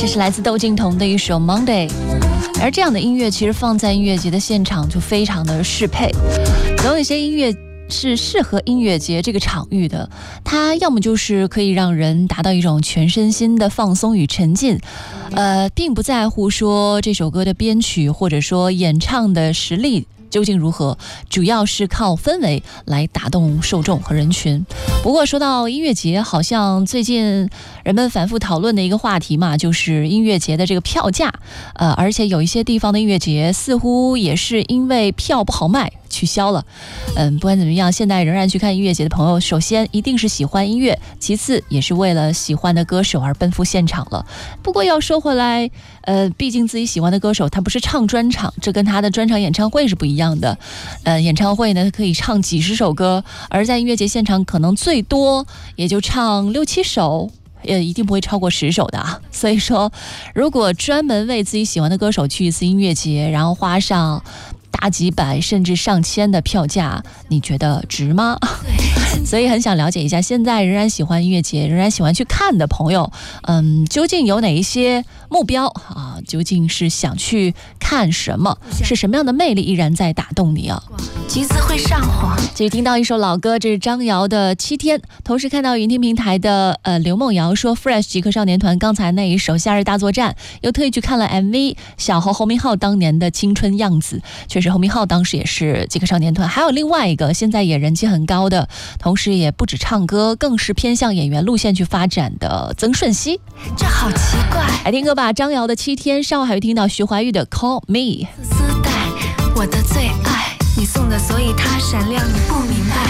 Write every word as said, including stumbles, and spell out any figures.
这是来自窦靖童的一首 Monday。 而这样的音乐其实放在音乐节的现场就非常的适配，总有一些音乐是适合音乐节这个场域的，它要么就是可以让人达到一种全身心的放松与沉浸，呃，并不在乎说这首歌的编曲或者说演唱的实力究竟如何，主要是靠氛围来打动受众和人群。不过说到音乐节，好像最近人们反复讨论的一个话题嘛，就是音乐节的这个票价，呃，而且有一些地方的音乐节似乎也是因为票不好卖取消了。嗯，不管怎么样，现在仍然去看音乐节的朋友，首先一定是喜欢音乐，其次也是为了喜欢的歌手而奔赴现场了。不过要说回来，呃，毕竟自己喜欢的歌手他不是唱专场，这跟他的专场演唱会是不一样的。呃，演唱会呢可以唱几十首歌，而在音乐节现场可能最多也就唱六七首，也一定不会超过十首的啊。所以说，如果专门为自己喜欢的歌手去一次音乐节，然后花上大几百甚至上千的票价，你觉得值吗？所以很想了解一下，现在仍然喜欢音乐节，仍然喜欢去看的朋友，嗯，究竟有哪一些目标啊？究竟是想去看什么？是什么样的魅力依然在打动你啊？ 橘子会上火。 继续听到一首老歌，这是张瑶的《七天》。同时看到云听平台的呃刘梦瑶说 ，Fresh 极客少年团刚才那一首《夏日大作战》，又特意去看了 M V， 小侯侯明昊当年的青春样子。确实，侯明昊当时也是极客少年团。还有另外一个现在也人气很高的，同时也不止唱歌，更是偏向演员路线去发展的曾舜晞。 这好奇怪。 来听歌吧，张瑶的《七天》，稍后还会听到徐怀钰的《Call Me》。 丝带，我的最爱，你送的，所以它闪亮，你不明白。